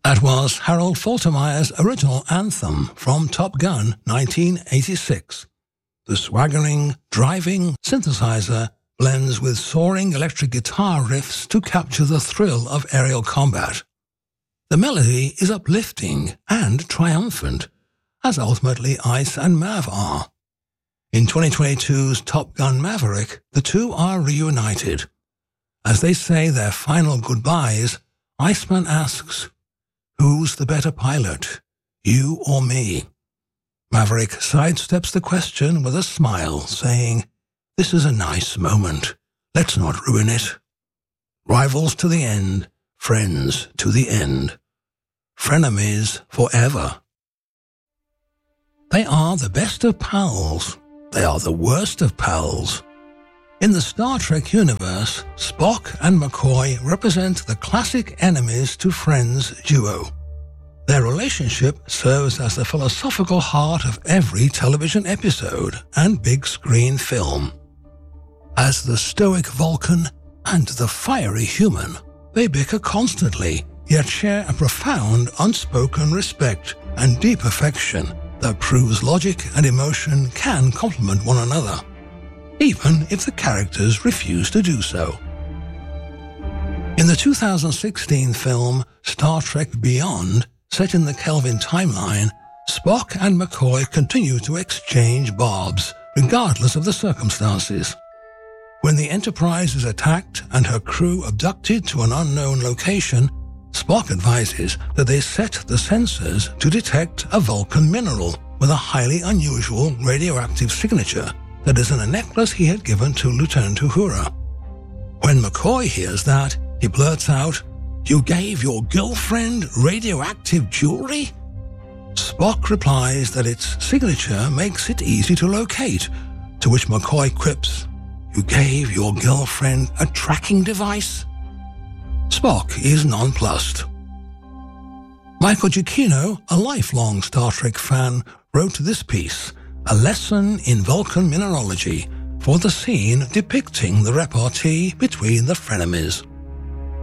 That was Harold Faltermeyer's original anthem from Top Gun 1986. The swaggering, driving synthesizer blends with soaring electric guitar riffs to capture the thrill of aerial combat. The melody is uplifting and triumphant, as ultimately Ice and Mav are. In 2022's Top Gun Maverick, the two are reunited. As they say their final goodbyes, Iceman asks, "Who's the better pilot, you or me?" Maverick sidesteps the question with a smile, saying, "This is a nice moment. Let's not ruin it." Rivals to the end, friends to the end. Frenemies forever. They are the best of pals. They are the worst of pals. In the Star Trek universe, Spock and McCoy represent the classic enemies to friends duo. Their relationship serves as the philosophical heart of every television episode and big screen film. As the stoic Vulcan and the fiery human, they bicker constantly, yet share a profound unspoken respect and deep affection that proves logic and emotion can complement one another, even if the characters refuse to do so. In the 2016 film Star Trek Beyond, set in the Kelvin timeline, Spock and McCoy continue to exchange barbs, regardless of the circumstances. When the Enterprise is attacked and her crew abducted to an unknown location, Spock advises that they set the sensors to detect a Vulcan mineral with a highly unusual radioactive signature that is in a necklace he had given to Lieutenant Uhura. When McCoy hears that, he blurts out, "You gave your girlfriend radioactive jewelry?" Spock replies that its signature makes it easy to locate, to which McCoy quips, "You gave your girlfriend a tracking device?" Spock is nonplussed. Michael Giacchino, a lifelong Star Trek fan, wrote this piece, A Lesson in Vulcan Mineralogy, for the scene depicting the repartee between the frenemies.